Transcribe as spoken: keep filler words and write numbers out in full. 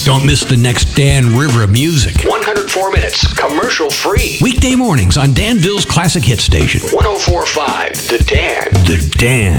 Don't miss the next Dan River of music. one hundred four minutes, commercial free. Weekday mornings on Danville's Classic Hit Station. one oh four point five, The Dan. The Dan.